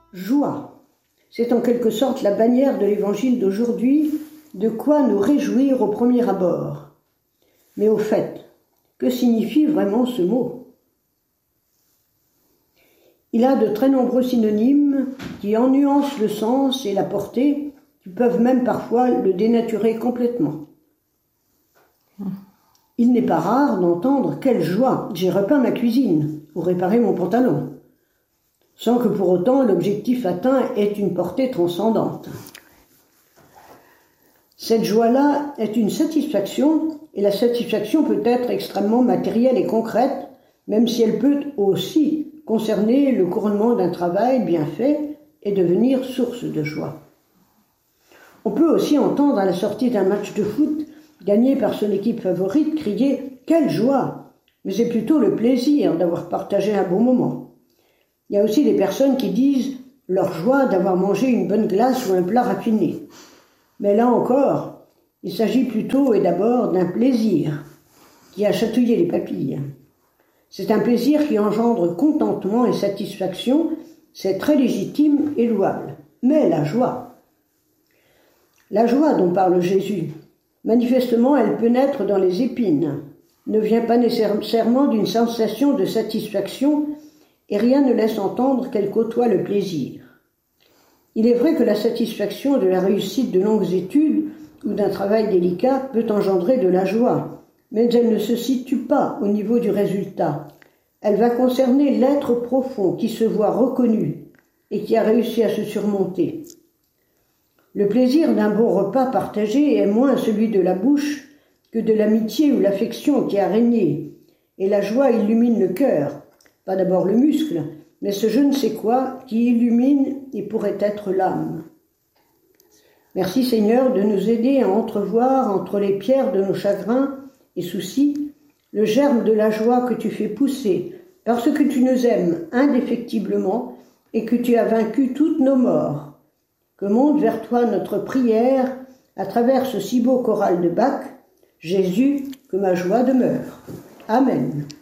Joie. C'est en quelque sorte la bannière de l'évangile d'aujourd'hui, de quoi nous réjouir au premier abord. Mais au fait, que signifie vraiment ce mot ? Il a de très nombreux synonymes qui en nuancent le sens et la portée, qui peuvent même parfois le dénaturer complètement. Il n'est pas rare d'entendre « quelle joie, j'ai repeint ma cuisine » ou « réparé mon pantalon », sans que pour autant l'objectif atteint ait une portée transcendante. Cette joie-là est une satisfaction, et la satisfaction peut être extrêmement matérielle et concrète, même si elle peut aussi concerner le couronnement d'un travail bien fait et devenir source de joie. On peut aussi entendre à la sortie d'un match de foot, gagné par son équipe favorite, crier « quelle joie !» Mais c'est plutôt le plaisir d'avoir partagé un bon moment. Il y a aussi des personnes qui disent leur joie d'avoir mangé une bonne glace ou un plat raffiné. Mais là encore, il s'agit plutôt et d'abord d'un plaisir qui a chatouillé les papilles. C'est un plaisir qui engendre contentement et satisfaction, c'est très légitime et louable. Mais la joie dont parle Jésus, manifestement elle peut naître dans les épines, ne vient pas nécessairement d'une sensation de satisfaction et rien ne laisse entendre qu'elle côtoie le plaisir. Il est vrai que la satisfaction de la réussite de longues études ou d'un travail délicat peut engendrer de la joie, mais elle ne se situe pas au niveau du résultat. Elle va concerner l'être profond qui se voit reconnu et qui a réussi à se surmonter. Le plaisir d'un bon repas partagé est moins celui de la bouche que de l'amitié ou l'affection qui a régné, et la joie illumine le cœur, pas d'abord le muscle, mais ce je ne sais quoi qui illumine et pourrait être l'âme. Merci Seigneur de nous aider à entrevoir entre les pierres de nos chagrins et soucis le germe de la joie que tu fais pousser parce que tu nous aimes indéfectiblement et que tu as vaincu toutes nos morts. Que monte vers toi notre prière à travers ce si beau choral de Bach, Jésus, que ma joie demeure. Amen.